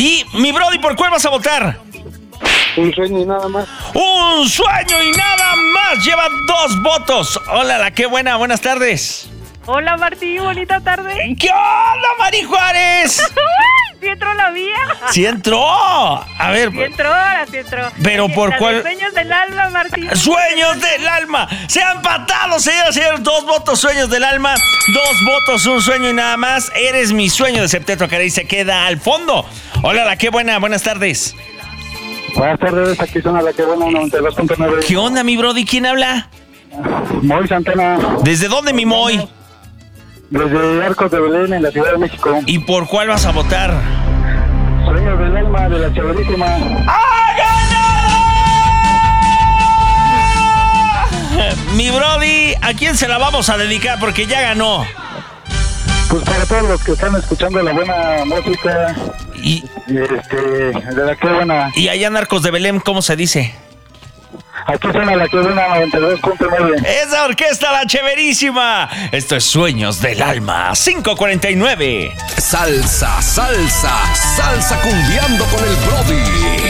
Sí, mi Brody, ¿por cuál vas a votar? Un sueño y nada más. Un sueño y nada más. Lleva 2 votos. Hola, qué buena. Buenas tardes. Hola, Martín, bonita tarde. ¿Qué onda, Mari Juárez? ¿Sí entró la mía? Sí entró. A ver. Sí entró, ahora sí entró. Pero ¿por cuál? Sueños del alma, Martín. Sueños del alma. Se han empatado, señoras y señores. 2 votos, sueños del alma. 2 votos, un sueño y nada más. Eres mi sueño de Septeto Caray. Se queda al fondo. Hola, qué buena. Buenas tardes. Buenas tardes, aquí suena la que buena 92.9. ¿Qué onda, mi Brody? ¿Quién habla? Moy Santana. ¿Desde dónde, mi Moy? Desde Arcos de Belén, en la Ciudad de México. ¿Y por cuál vas a votar? Sueños del alma de la Chéverísima. ¡Ha ganado! Mi Brody, ¿a quién se la vamos a dedicar? Porque ya ganó. Pues para todos los que están escuchando la buena música. Y de la que buena. allá en Arcos de Belén, ¿cómo se dice? Aquí suena la que buena 92.9. ¡Esa orquesta, la Chéverísima! Esto es Sueños del Alma, 5:49. Salsa, salsa, salsa cumbiando con el Brody.